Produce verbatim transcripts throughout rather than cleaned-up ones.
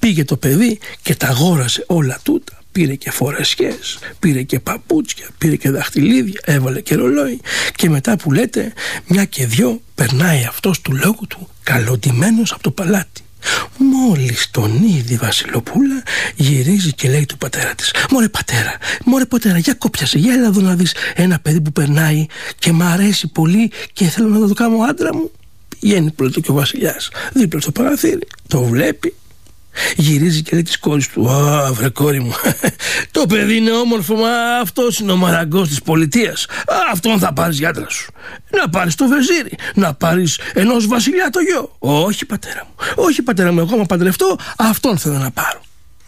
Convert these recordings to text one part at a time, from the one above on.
Πήγε το παιδί και τα αγόρασε όλα τούτα. Πήρε και φορεσιές, πήρε και παπούτσια, πήρε και δαχτυλίδια, έβαλε και ρολόι. Και μετά που λέτε, μια και δυο, περνάει αυτός του λόγου του καλοντημένος από το παλάτι. Μόλις τον είδε η Βασιλοπούλα, γυρίζει και λέει του πατέρα της: «Μωρέ πατέρα, μωρέ πατέρα, για κόπιασε, για έλα εδώ να δεις ένα παιδί που περνάει και μ' αρέσει πολύ και θέλω να το κάνω άντρα μου». Πηγαίνει πρώτο και ο βασιλιάς δίπλα στο παραθύρι, το βλέπει, γυρίζει και λέει της κόρης του: «Α, βρε κόρη μου, το παιδί είναι όμορφο, μα αυτός είναι ο μαραγκός της πολιτείας. Α, αυτόν θα πάρεις για άντρα σου. Να πάρεις το βεζίρι, να πάρεις ενός βασιλιά το γιο». «Όχι πατέρα μου, όχι πατέρα μου, εγώ άμα παντρευτώ, αυτόν θέλω να πάρω».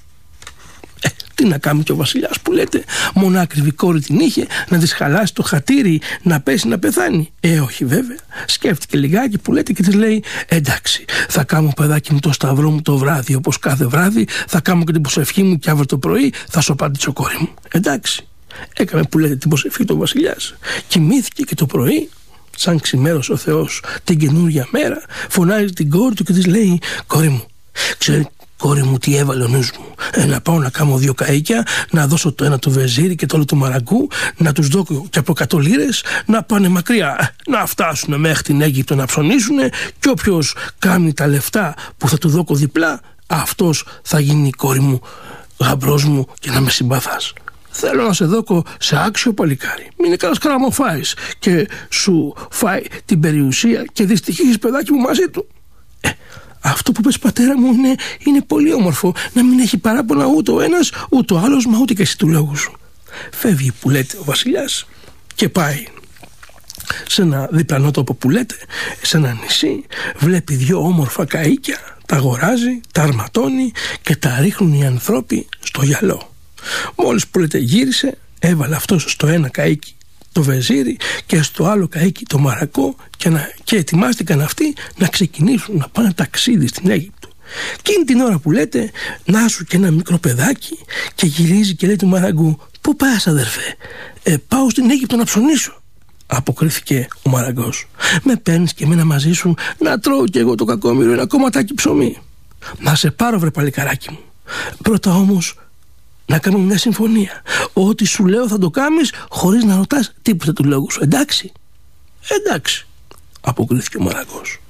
Ε, τι να κάνει και ο βασιλιάς που λέτε, μονάκριβη κόρη την είχε, να της χαλάσει το χατήρι, να πέσει να πεθάνει. Ε, όχι βέβαια. Σκέφτηκε λιγάκι που λέτε και της λέει: «Εντάξει, θα κάνω παιδάκι μου το σταυρό μου το βράδυ, όπως κάθε βράδυ, θα κάνω και την προσευχή μου και αύριο το πρωί θα σου απαντήσω κόρη μου». Εντάξει. Έκαμε που λέτε την προσευχή του βασιλιάς. Κοιμήθηκε και το πρωί, σαν ξημέρωσε ο Θεός την καινούργια μέρα, φωνάζει την κόρη του και της λέει: «Κόρη μου, ξέρει κόρη μου τι έβαλε ο νους μου, ε, να πάω να κάνω δύο καΐκια, να δώσω το ένα του βεζίρι και το άλλο του μαραγκού, να τους δω και από εκατό λίρες, να πάνε μακριά, να φτάσουν μέχρι την Αίγυπτο να ψωνίσουν και όποιος κάνει τα λεφτά που θα του δώκω διπλά, αυτός θα γίνει η κόρη μου, γαμπρός μου και να με συμπαθάς. Θέλω να σε δώκω σε άξιο παλικάρι. Μην είναι καλός καραμοφάης και σου φάει την περιουσία και δυστυχείς παιδάκι μου μαζί του». Ε, αυτό που πες πατέρα μου είναι, είναι πολύ όμορφο, να μην έχει παράπονα ούτε ο ένας ούτε ο άλλος, μα ούτε και εσύ του λόγου σου. Φεύγει που λέτε ο βασιλιάς και πάει σε ένα διπλανό τόπο που λέτε, σε ένα νησί, βλέπει δυο όμορφα καΐκια, τα αγοράζει, τα αρματώνει και τα ρίχνουν οι ανθρώποι στο γυαλό. Μόλις που λέτε γύρισε, έβαλε αυτός στο ένα καΐκι το βεζίρι και στο άλλο καΐκι το μαρακό και, να, και ετοιμάστηκαν αυτοί να ξεκινήσουν να πάνε ταξίδι στην Αίγυπτο. Εκείνη την ώρα που λέτε, να σου και ένα μικρό παιδάκι και γυρίζει και λέει του μαραγκού: «Πού πας αδερφέ?» «Ε, πάω στην Αίγυπτο να ψωνίσω», αποκρίθηκε ο μαραγκός. «Με παίρνεις και εμένα μαζί σου να τρώω κι εγώ το κακόμοιρο ένα κομματάκι ψωμί?» «Να σε πάρω βρε παλικαράκι μου. Πρώτα όμως να κάνουμε μια συμφωνία. Ό,τι σου λέω θα το κάνεις χωρίς να ρωτάς τίποτα του λόγου σου. Εντάξει?» «Εντάξει», αποκρίθηκε ο μαραγκός.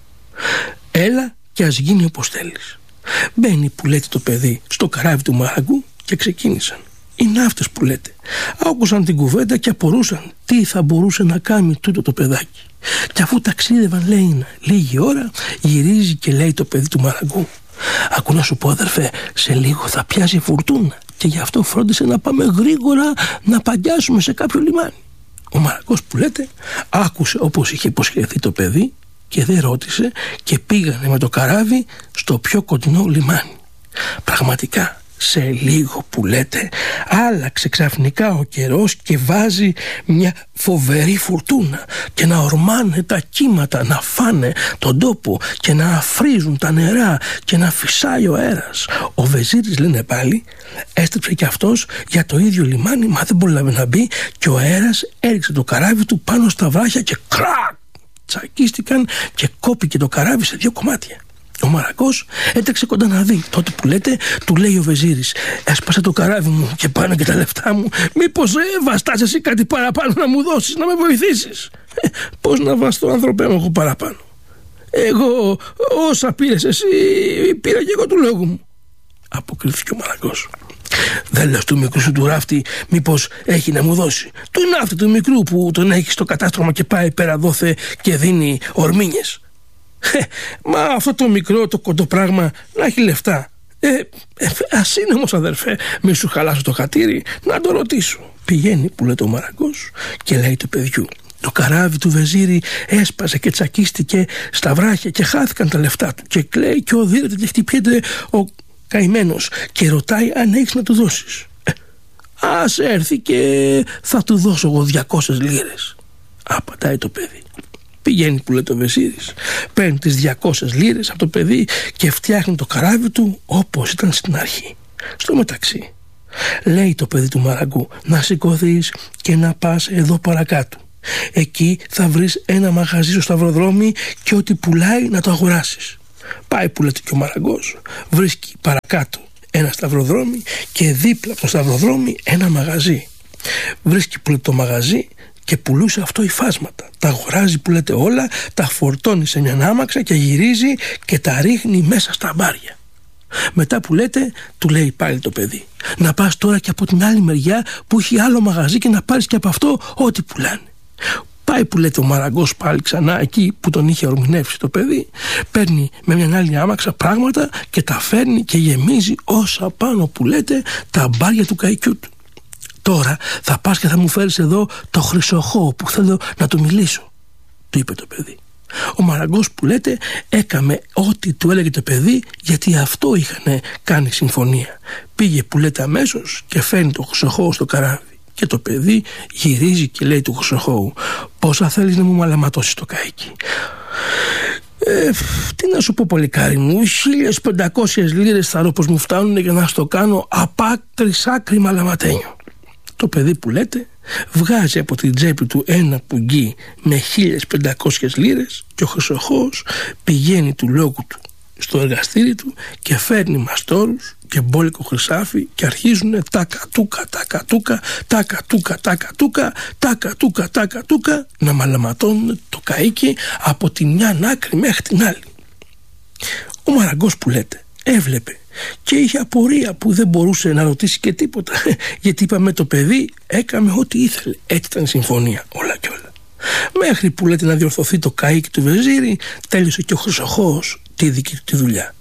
«Έλα και ας γίνει όπως θέλεις». Μπαίνει που λέτε το παιδί στο καράβι του μαραγκού και ξεκίνησαν. Οι ναύτες που λέτε άκουσαν την κουβέντα και απορούσαν τι θα μπορούσε να κάνει τούτο το παιδάκι. Και αφού ταξίδευαν λέει λίγη ώρα, γυρίζει και λέει το παιδί του μαραγκού: «Ακού να σου πω αδερφέ, σε λίγο θα πιάσει φουρτούνα και γι' αυτό φρόντισε να πάμε γρήγορα να παγιάσουμε σε κάποιο λιμάνι». Ο μαραγκός που λέτε άκουσε όπως είχε υποσχεθεί το παιδί και δεν ρώτησε και πήγανε με το καράβι στο πιο κοντινό λιμάνι. Πραγματικά σε λίγο που λέτε άλλαξε ξαφνικά ο καιρός και βάζει μια φοβερή φουρτούνα και να ορμάνε τα κύματα, να φάνε τον τόπο και να αφρίζουν τα νερά και να φυσάει ο αέρας. Ο βεζίρης λένε πάλι έστρεψε και αυτός για το ίδιο λιμάνι, μα δεν πρόλαβε να μπει και ο αέρας έριξε το καράβι του πάνω στα βράχια και κρακ τσακίστηκαν και κόπηκε το καράβι σε δύο κομμάτια. Ο μαραγκός έτρεξε κοντά να δει. Τότε που λέτε, του λέει ο βεζίρης: «Έσπασε το καράβι μου και πάνε και τα λεφτά μου. Μήπως ε, βαστάς εσύ κάτι παραπάνω να μου δώσεις, να με βοηθήσεις?» Ε, «Πώς να βαστώ άνθρωπέ μου εγώ παραπάνω? Εγώ όσα πήρες εσύ πήρα και εγώ του λόγου μου», αποκρίθηκε ο μαραγκός. «Δεν λες του μικρού σου του ράφτη μήπως έχει να μου δώσει? Του ναύτη του μικρού που τον έχει στο κατάστρωμα και πάει πέρα δόθε και δίνει ορμήνιες. Ε, μα αυτό το μικρό το κοντό πράγμα να έχει λεφτά. Ε, ε, ας είναι όμως αδερφέ, μη σου χαλάσω το χατήρι, να το ρωτήσω». Πηγαίνει που λέει το μαραγκός και λέει του παιδιού: «Το καράβι του βεζίρι έσπασε και τσακίστηκε στα βράχια και χάθηκαν τα λεφτά του». Και κλαίει και οδύρεται και χτυπιέται ο καημένος και ρωτάει αν έχεις να του δώσεις. Ε, «Ας έρθει και θα του δώσω εγώ διακόσιες λίρες», απαντάει το παιδί. Πηγαίνει που λέει το βεζίρης, παίρνει τις διακόσιες λίρες από το παιδί και φτιάχνει το καράβι του όπως ήταν στην αρχή. Στο μεταξύ λέει το παιδί του μαραγκού να σηκωθείς και να πας εδώ παρακάτω. Εκεί θα βρεις ένα μαγαζί στο σταυροδρόμι και ό,τι πουλάει να το αγοράσεις. Πάει που λέτε και ο Μαραγκός, βρίσκει παρακάτω ένα σταυροδρόμι και δίπλα από το σταυροδρόμι ένα μαγαζί. Βρίσκει που λέτε το μαγαζί και πουλούσε αυτό υφάσματα. Τα αγοράζει που λέτε όλα, τα φορτώνει σε μια άμαξα και γυρίζει και τα ρίχνει μέσα στα μπάρια. Μετά που λέτε, του λέει πάλι το παιδί, να πας τώρα και από την άλλη μεριά που έχει άλλο μαγαζί και να πάρεις και από αυτό ό,τι πουλάνε. Πάει που λέτε ο Μαραγκός πάλι ξανά εκεί που τον είχε ορμηνεύσει το παιδί, παίρνει με μια άλλη άμαξα πράγματα και τα φέρνει και γεμίζει όσα πάνω που λέτε τα μπάρια του καϊκιού του. Τώρα θα πας και θα μου φέρεις εδώ το χρυσοχώο που θέλω να του μιλήσω, του είπε το παιδί. Ο Μαραγκός που λέτε έκαμε ό,τι του έλεγε το παιδί, γιατί αυτό είχαν κάνει συμφωνία. Πήγε που λέτε αμέσως και φέρνει το χρυσοχώο στο καράβι. Και το παιδί γυρίζει και λέει του χρυσοχώου, πόσα θέλεις να μου μαλαματώσεις το καίκι? Ε, τι να σου πω πολυκάρι μου, χίλιες πεντακόσιες λίρες θα ρω πως μου φτάνουν για να στο κάνω απ' άκρη σ' άκρη μαλαματένιο. Το παιδί που λέτε βγάζει από την τσέπη του ένα πουγγί με χίλιες πεντακόσιες λίρες και ο χρυσοχώος πηγαίνει του λόγου του στο εργαστήρι του και φέρνει μαστόρους και μπόλικο χρυσάφι και αρχίζουν τα κατούκα, τα κατούκα, τα κατούκα, τα κατούκα, τα κατούκα, τα κατούκα να μαλαματώνουν το καίκι από τη μια άκρη μέχρι την άλλη. Ο Μαραγκός που λέτε έβλεπε και είχε απορία που δεν μπορούσε να ρωτήσει και τίποτα, γιατί είπαμε το παιδί έκαμε ό,τι ήθελε, έτσι ήταν η συμφωνία όλα και όλα. Μέχρι που λέτε να διορθωθεί το καίκι του Βεζίρι, τέλειωσε και ο χρυσοχώος τη δική του τη δουλειά.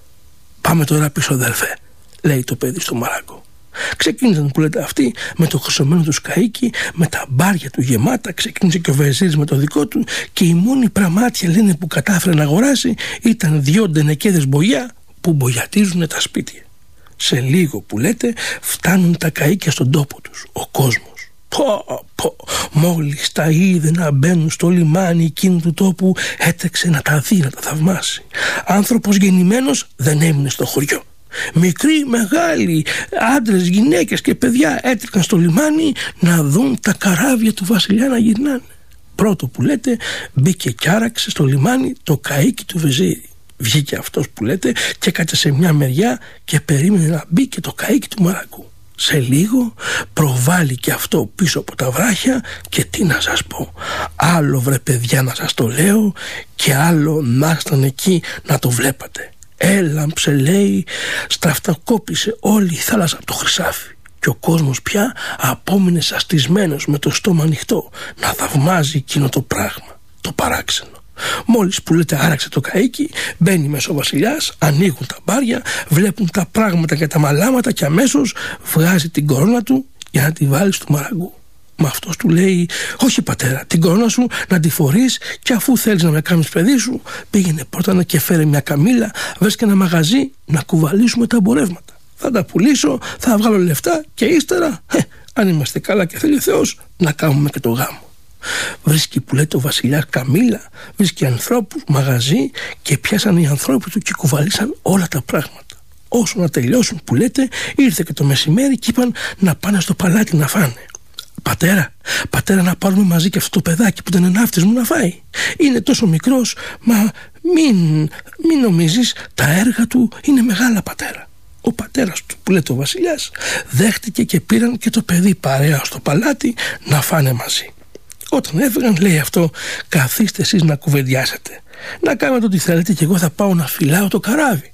Πάμε τώρα πίσω αδελφέ, λέει το παιδί στο Μαραγκό. Ξεκίνησαν που λέτε αυτοί με το χρυσωμένο του σκαίκι, με τα μπάρια του γεμάτα, ξεκίνησε και ο Βεζίρης με το δικό του και η μόνη πραμάτια λένε που κατάφερε να αγοράσει ήταν δυο ντενεκέδες μπογιά που μπογιατίζουν τα σπίτια. Σε λίγο που λέτε φτάνουν τα καίκια στον τόπο τους, ο κόσμος. Πω, πω, μόλις τα είδε να μπαίνουν στο λιμάνι εκείνου του τόπου, έτρεξε να τα δει, να τα θαυμάσει. Άνθρωπος γεννημένος δεν έμεινε στο χωριό. Μικροί, μεγάλοι, άντρες, γυναίκες και παιδιά έτρεξαν στο λιμάνι να δουν τα καράβια του βασιλιά να γυρνάνε. Πρώτο που λέτε μπήκε κι άραξε στο λιμάνι το καίκι του Βεζίρη. Βγήκε αυτός που λέτε και κάτσε σε μια μεριά και περίμενε να μπει και το καίκι του Μαραγκού. Σε λίγο προβάλλει και αυτό πίσω από τα βράχια και τι να σας πω, άλλο βρε παιδιά να σας το λέω και άλλο να ήταν εκεί να το βλέπατε. Έλαμψε λέει, στραφτακόπησε όλη η θάλασσα από το χρυσάφι και ο κόσμος πια απόμεινε σαστισμένος με το στόμα ανοιχτό να θαυμάζει εκείνο το πράγμα, το παράξενο. Μόλις που λέτε άραξε το καίκι, μπαίνει μέσα ο βασιλιάς, ανοίγουν τα μπάρια, βλέπουν τα πράγματα και τα μαλάματα και αμέσως βγάζει την κορώνα του για να τη βάλει του Μαραγκού. Μα αυτός του λέει, όχι πατέρα, την κορώνα σου να τη φορείς και αφού θέλεις να με κάνεις παιδί σου, πήγαινε πρώτα να και φέρε μια καμήλα, βρες και ένα μαγαζί να κουβαλήσουμε τα εμπορεύματα. Θα τα πουλήσω, θα βγάλω λεφτά και ύστερα, ε, αν είμαστε καλά και θέλει ο Θεός, να κάνουμε και το γάμο. Βρίσκει που λέτε ο βασιλιάς καμήλα, βρίσκει ανθρώπους, μαγαζί και πιάσαν οι ανθρώποι του και κουβαλήσαν όλα τα πράγματα. Όσο να τελειώσουν που λέτε, ήρθε και το μεσημέρι και είπαν να πάνε στο παλάτι να φάνε. Πατέρα, πατέρα να πάρουμε μαζί και αυτό το παιδάκι που ήταν ναύτης μου να φάει. Είναι τόσο μικρός, μα μην, μην νομίζεις, τα έργα του είναι μεγάλα πατέρα. Ο πατέρας του που λέτε ο βασιλιάς δέχτηκε και πήραν και το παιδί παρέα στο παλάτι να φάνε μαζί. Όταν έφυγαν λέει αυτό, καθίστε εσείς να κουβεντιάσετε, να κάνετε ό,τι θέλετε και εγώ θα πάω να φυλάω το καράβι.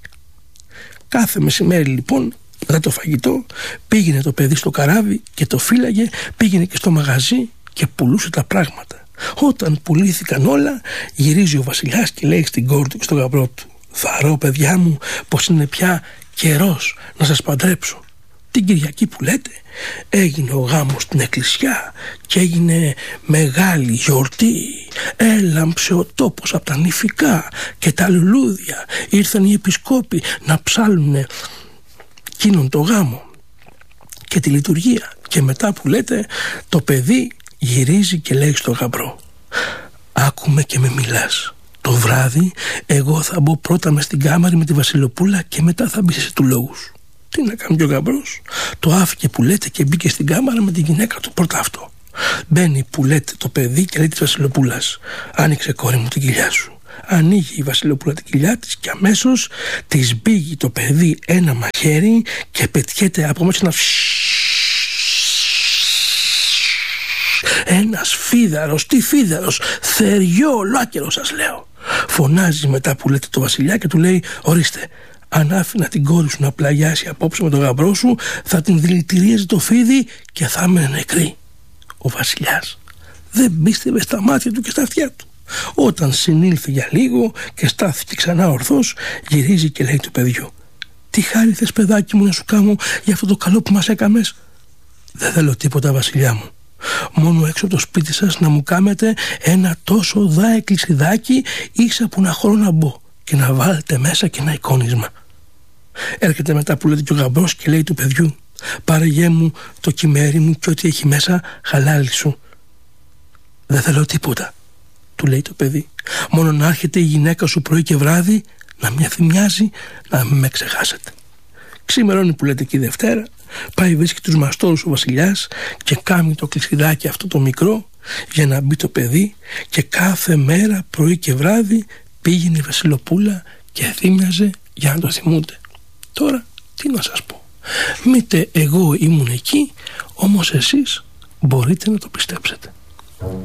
Κάθε μεσημέρι λοιπόν μετά το φαγητό πήγαινε το παιδί στο καράβι και το φύλαγε, πήγαινε και στο μαγαζί και πουλούσε τα πράγματα. Όταν πουλήθηκαν όλα γυρίζει ο βασιλιάς και λέει στην κόρη του και στον γαμπρό του, θαρώ παιδιά μου πως είναι πια καιρός να σας παντρέψω. Την Κυριακή που λέτε έγινε ο γάμος στην εκκλησιά και έγινε μεγάλη γιορτή. Έλαμψε ο τόπος από τα νηφικά και τα λουλούδια. Ήρθαν οι επισκόποι να ψάλουνε εκείνον το γάμο και τη λειτουργία. Και μετά που λέτε το παιδί γυρίζει και λέει στο γαμπρό, άκουμε και με μιλάς. Το βράδυ εγώ θα μπω πρώτα μες στην κάμαρη με τη Βασιλοπούλα και μετά θα μπεις εσύ του λόγου σου. Τι να κάνει και ο γαμπρός, το άφηκε που λέτε και μπήκε στην κάμαρα με τη γυναίκα του πρώτα αυτό. Μπαίνει που λέτε το παιδί και λέει της Βασιλοπούλας, άνοιξε κόρη μου την κοιλιά σου. Ανοίγει η Βασιλοπούλα την κοιλιά της και αμέσως της μπήγει το παιδί ένα μαχαίρι και πετιέται από μέσα ένα ένας φίδαρος, τι φίδαρος, θεριό ολάκερο σας λέω. Φωνάζει μετά που λέτε το βασιλιά και του λέει: ορίστε, αν άφηνα την κόρη σου να πλαγιάσει απόψε με τον γαμπρό σου, θα την δηλητηρίαζε το φίδι και θα έμενε νεκρή. Ο βασιλιάς δεν πίστευε στα μάτια του και στα αυτιά του. Όταν συνήλθε για λίγο και στάθηκε ξανά ορθός, γυρίζει και λέει του παιδιού: τι χάρη θες, παιδάκι μου, να σου κάνω για αυτό το καλό που μας έκαμες? Δεν θέλω τίποτα, βασιλιά μου. Μόνο έξω από το σπίτι σας να μου κάμετε ένα τόσο δάε κλεισιδάκι ίσα που να χωρώ να μπω και να βάλετε μέσα και ένα εικόνισμα. Έρχεται μετά που λέτε και ο γαμπρός και λέει του παιδιού: πάρε γέ μου το κυμέρι μου και ό,τι έχει μέσα χαλάλι σου. Δεν θέλω τίποτα, του λέει το παιδί, μόνο να έρχεται η γυναίκα σου πρωί και βράδυ να μια θυμιάζει να μην με ξεχάσετε. Ξημερώνει που λέτε και η Δευτέρα, πάει βρίσκει τους μαστόρους ο βασιλιάς και κάνει το κλεισιδάκι αυτό το μικρό για να μπει το παιδί, και κάθε μέρα πρωί και βράδυ πήγαινε η Βασιλοπούλα και θύμιαζε για να το θυμούνται. Τώρα τι να σας πω, μήτε εγώ ήμουν εκεί, όμως εσείς μπορείτε να το πιστέψετε.